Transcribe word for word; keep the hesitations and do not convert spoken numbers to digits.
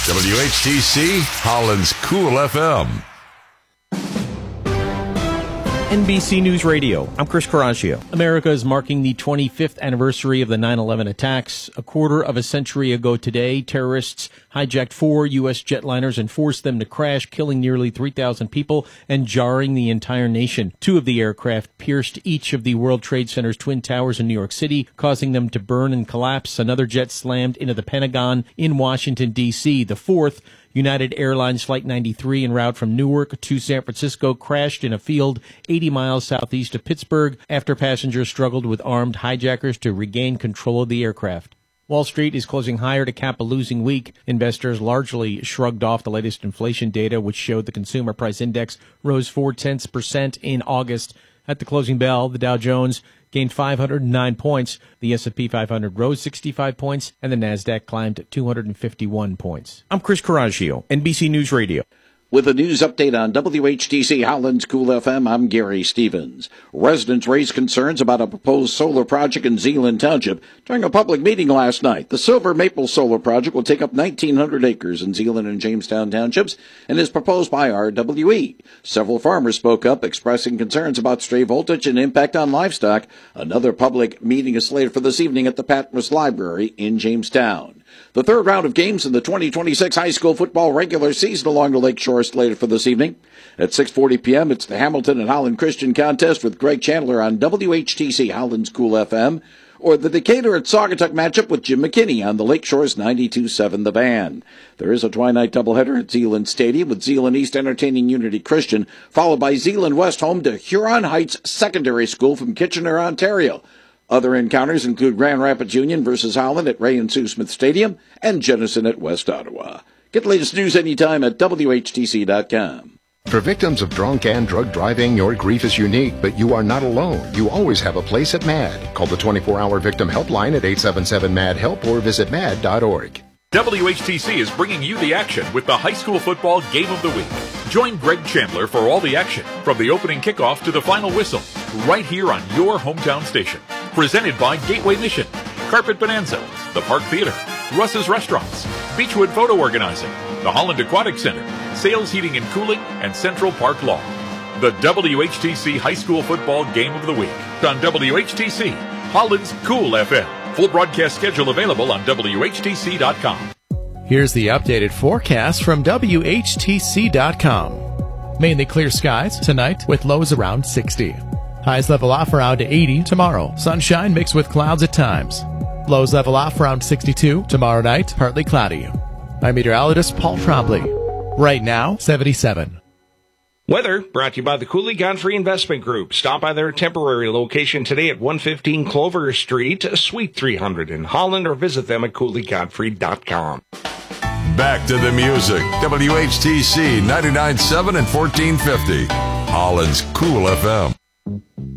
W H T C, Holland's Cool F M. N B C News Radio. I'm Chris Coraggio. America is marking the twenty-fifth anniversary of the nine eleven attacks. A quarter of a century ago today, terrorists hijacked four U S jetliners and forced them to crash, killing nearly three thousand people and jarring the entire nation. Two of the aircraft pierced each of the World Trade Center's twin towers in New York City, causing them to burn and collapse. Another jet slammed into the Pentagon in Washington, D C. The fourth, United Airlines Flight ninety-three en route from Newark to San Francisco, crashed in a field eighty miles southeast of Pittsburgh after passengers struggled with armed hijackers to regain control of the aircraft. Wall Street is closing higher to cap a losing week. Investors largely shrugged off the latest inflation data, which showed the consumer price index rose four-tenths percent in August. At the closing bell, the Dow Jones gained five hundred nine points, the S and P five hundred rose sixty-five points, and the Nasdaq climbed two hundred fifty-one points. I'm Chris Coraggio, N B C News Radio. With a news update on W H T C Holland's Cool F M, I'm Gary Stevens. Residents raised concerns about a proposed solar project in Zeeland Township during a public meeting last night. The Silver Maple Solar Project will take up nineteen hundred acres in Zeeland and Jamestown Townships and is proposed by R W E. Several farmers spoke up, expressing concerns about stray voltage and impact on livestock. Another public meeting is slated for this evening at the Patmos Library in Jamestown. The third round of games in the twenty twenty-six high school football regular season along the Lake Shore is slated for this evening. At six forty p.m., it's the Hamilton and Holland Christian Contest with Greg Chandler on W H T C Holland's Cool F M, or the Decatur at Saugatuck matchup with Jim McKinney on the Lake Shore's ninety-two point seven The Van. There is a twilight doubleheader at Zeeland Stadium with Zeeland East entertaining Unity Christian, followed by Zeeland West home to Huron Heights Secondary School from Kitchener, Ontario. Other encounters include Grand Rapids Union versus Holland at Ray and Sue Smith Stadium and Jenison at West Ottawa. Get the latest news anytime at W H T C dot com. For victims of drunk and drug driving, your grief is unique, but you are not alone. You always have a place at MAD. Call the twenty-four hour victim helpline at eight seven seven MAD HELP or visit mad dot org. W H T C is bringing you the action with the high school football game of the week. Join Greg Chandler for all the action, from the opening kickoff to the final whistle, right here on your hometown station. Presented by Gateway Mission, Carpet Bonanza, the Park Theater, Russ's Restaurants, Beechwood Photo Organizing, the Holland Aquatic Center, Sales Heating and Cooling, and Central Park Law. The W H T C High School Football Game of the Week on W H T C, Holland's Cool F M. Full broadcast schedule available on W H T C dot com. Here's the updated forecast from W H T C dot com. Mainly clear skies tonight with lows around sixty. Highs level off around eighty tomorrow. Sunshine mixed with clouds at times. Lows level off around sixty-two. Tomorrow night, partly cloudy. I'm meteorologist Paul Trombley. Right now, seventy-seven. Weather brought to you by the Cooley Godfrey Investment Group. Stop by their temporary location today at one fifteen Clover Street, Suite three hundred in Holland, or visit them at cooley godfrey dot com. Back to the music. W H T C ninety-nine point seven and fourteen fifty. Holland's Cool F M.